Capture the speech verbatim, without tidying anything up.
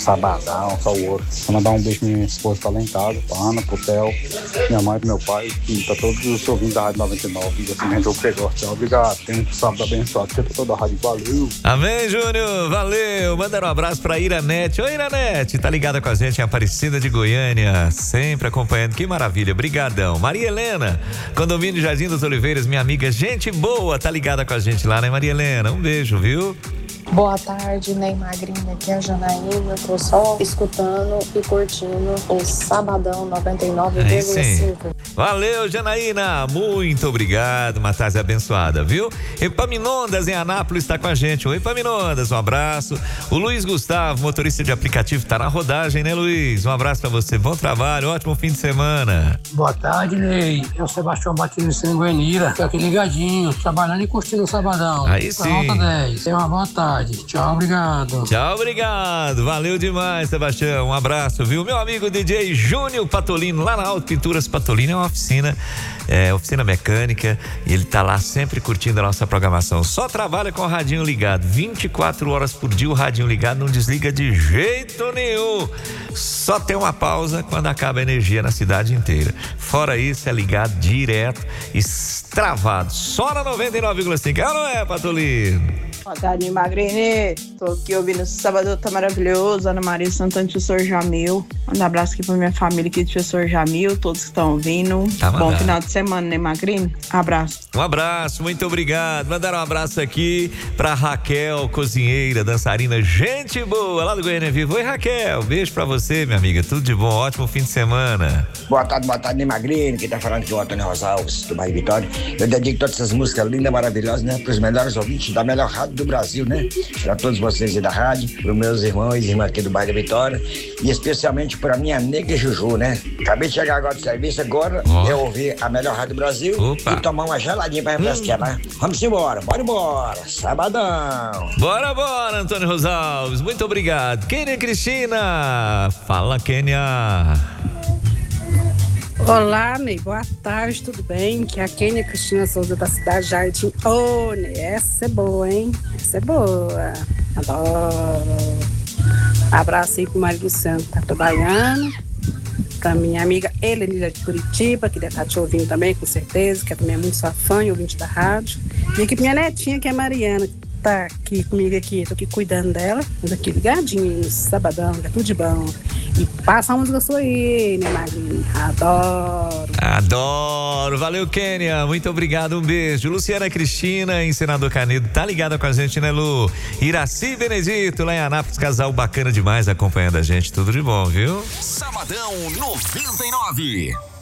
sabadão, só o outro. Vou mandar um beijo pra minha esposa, tá lá em casa, pra Ana, pro Theo, minha mãe, pro meu pai, e pra todos os ouvintes da Rádio noventa e nove, e assim, gente, eu que gosto. Obrigado, tenha um sábado abençoado, pra toda a rádio, valeu. Amém, Júnior, valeu. Mandar um abraço pra Iranete. Oi, Iranete, tá ligada com a gente em Aparecida de Goiânia, sempre acompanhando, que maravilha, brigadão. Maria Helena, Condomínio Jardim das Oliveiras, minha amiga, gente boa, tá ligada com a gente lá, né, Maria Helena? Um beijo, viu? Boa tarde, Ney Magrinha, aqui é a Janaína, tô só escutando e curtindo o Sabadão noventa e nove vírgula cinco. Valeu, Janaína, muito obrigado, uma tarde abençoada, viu? Epaminondas em Anápolis está com a gente. Oi, Epaminondas, um abraço. O Luiz Gustavo, motorista de aplicativo, tá na rodagem, né, Luiz? Um abraço pra você, bom trabalho, ótimo fim de semana. Boa tarde, Ney. É o Sebastião Batista em Goianira, tô aqui ligadinho, trabalhando e curtindo o Sabadão. Aí sim. Nota dez. Tenha uma boa tarde. Tchau, obrigado. Tchau, obrigado. Valeu demais, Sebastião. Um abraço, viu? Meu amigo D J Júnior Patolino, lá na Auto Pinturas Patolino, é uma oficina, é, oficina mecânica, e ele tá lá sempre curtindo a nossa programação. Só trabalha com o radinho ligado, vinte e quatro horas por dia, o radinho ligado, não desliga de jeito nenhum. Só tem uma pausa quando acaba a energia na cidade inteira. Fora isso, é ligado direto, travado, só na noventa e nove vírgula cinco. É ou não é, Patolino? Boa tarde, Magrini. Tô aqui ouvindo esse sábado, tá maravilhoso. Ana Maria Santana, professor Jamil. Manda um abraço aqui pra minha família aqui, professor Jamil, todos que estão ouvindo. Tá Bom final de semana, né, Magrini? Abraço. Um abraço, muito obrigado. Mandar um abraço aqui pra Raquel, cozinheira, dançarina, gente boa, lá do Goiânia Vivo. Oi, Raquel, beijo pra você, minha amiga. Tudo de bom, ótimo fim de semana. Boa tarde, boa tarde, né, Magrini? Quem tá falando aqui é o Antônio Rosalves, do bairro Vitória. Eu dedico todas essas músicas lindas, maravilhosas, né, pros melhores ouvintes da melhor rádio do Brasil, né? Para todos vocês aí da rádio, para os meus irmãos e irmãs aqui do bairro da Vitória, e especialmente para minha nega Juju, né? Acabei de chegar agora do serviço, agora oh. eu ouvi a melhor rádio do Brasil. Opa. E tomar uma geladinha para refrescar, hum. né? Vamos embora, bora embora, sabadão. Bora, bora, Antônio Rosalves, muito obrigado. Kênia Cristina, fala, Kênia. Olá, Ney, boa tarde, tudo bem? Que é a Kênia Cristina Souza da cidade Jardim. Ô, oh, Ney, essa é boa, hein? Essa é boa. Adoro. Abraço aí pro Mário Luciano, que tá trabalhando. Pra minha amiga Helenira de Curitiba, que deve estar te ouvindo também, com certeza, que é também é muito sua fã e ouvinte da rádio. E aqui pra minha netinha, que é a Mariana, que tá aqui comigo aqui, tô aqui cuidando dela. Tô aqui ligadinho, sabadão, que é tudo de bom. E passa a música sua aí, né, Magrinho? Adoro. Adoro. Valeu, Kênia. Muito obrigado. Um beijo. Luciana Cristina, em Senador Canedo, tá ligada com a gente, né, Lu? Iraci Benedito, lá em Anápolis, casal bacana demais acompanhando a gente. Tudo de bom, viu? Sabadão noventa e nove.